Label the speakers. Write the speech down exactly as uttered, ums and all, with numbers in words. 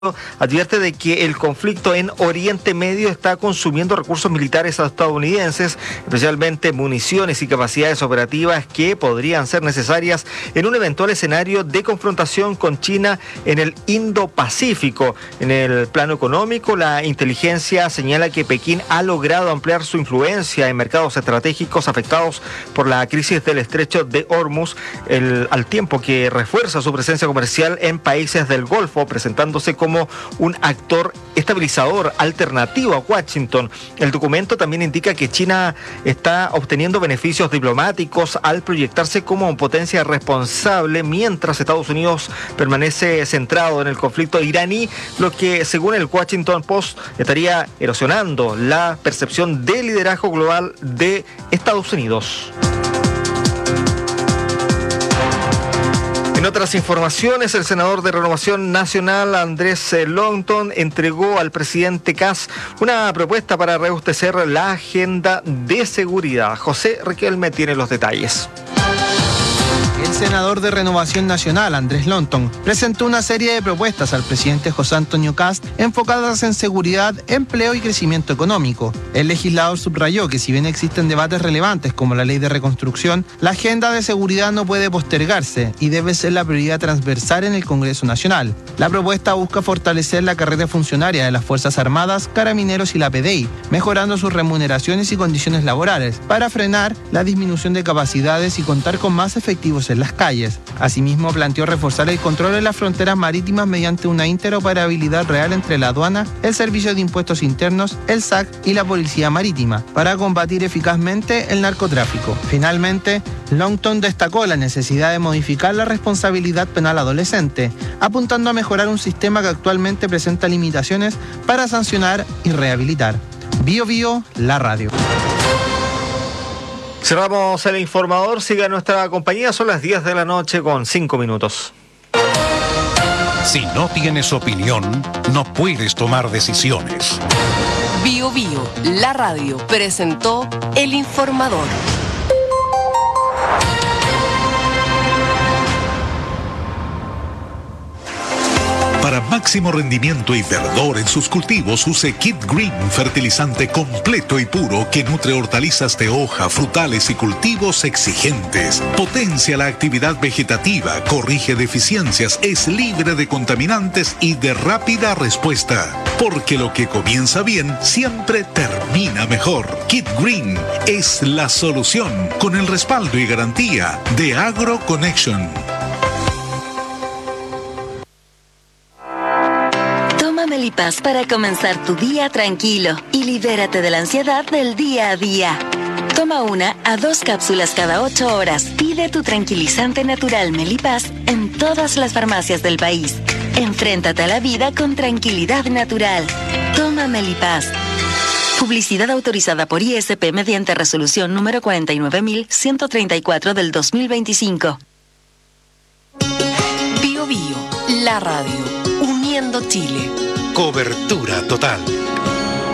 Speaker 1: advierte de que el conflicto en Oriente Medio está consumiendo recursos militares estadounidenses, especialmente municiones y capacidades operativas que podrían ser necesarias en un eventual escenario de confrontación con China en el Indo-Pacífico. En el plano económico, la inteligencia señala que Pekín ha logrado ampliar su influencia en mercados estratégicos afectados por la crisis del estrecho de Hormuz, el, al tiempo que refuerza su presencia comercial en países del Golfo, presentándose como como un actor estabilizador alternativo a Washington. El documento también indica que China está obteniendo beneficios diplomáticos al proyectarse como potencia responsable, mientras Estados Unidos permanece centrado en el conflicto iraní, lo que, según el Washington Post, estaría erosionando la percepción de liderazgo global de Estados Unidos. En otras informaciones, el senador de Renovación Nacional, Andrés Longton, entregó al presidente Kast una propuesta para reabastecer la agenda de seguridad. José Riquelme tiene los detalles.
Speaker 2: El senador de Renovación Nacional, Andrés Longton, presentó una serie de propuestas al presidente José Antonio Kast enfocadas en seguridad, empleo y crecimiento económico. El legislador subrayó que si bien existen debates relevantes como la ley de reconstrucción, la agenda de seguridad no puede postergarse y debe ser la prioridad transversal en el Congreso Nacional. La propuesta busca fortalecer la carrera funcionaria de las Fuerzas Armadas, Carabineros y la P D I, mejorando sus remuneraciones y condiciones laborales, para frenar la disminución de capacidades y contar con más efectivos en las calles. Asimismo, planteó reforzar el control de las fronteras marítimas mediante una interoperabilidad real entre la aduana, el Servicio de Impuestos Internos, el S A C y la Policía Marítima, para combatir eficazmente el narcotráfico. Finalmente, Longton destacó la necesidad de modificar la responsabilidad penal adolescente, apuntando a mejorar un sistema que actualmente presenta limitaciones para sancionar y rehabilitar. Bio Bio, la radio.
Speaker 1: Cerramos el informador, siga nuestra compañía, son las diez de la noche con cinco minutos.
Speaker 3: Si no tienes opinión, no puedes tomar decisiones.
Speaker 4: Bio Bio, la radio, presentó el informador.
Speaker 3: Para máximo rendimiento y verdor en sus cultivos, use Kit Green, fertilizante completo y puro que nutre hortalizas de hoja, frutales y cultivos exigentes. Potencia la actividad vegetativa, corrige deficiencias, es libre de contaminantes y de rápida respuesta. Porque lo que comienza bien siempre termina mejor. Kit Green es la solución, con el respaldo y garantía de AgroConnection.
Speaker 5: Melipaz para comenzar tu día tranquilo y libérate de la ansiedad del día a día. Toma una a dos cápsulas cada ocho horas. Pide tu tranquilizante natural Melipaz en todas las farmacias del país. Enfréntate a la vida con tranquilidad natural. Toma Melipaz. Publicidad autorizada por I S P mediante resolución número cuarenta y nueve mil ciento treinta y cuatro del dos mil veinticinco.
Speaker 4: Bio Bio, la radio, uniendo Chile.
Speaker 3: Cobertura total.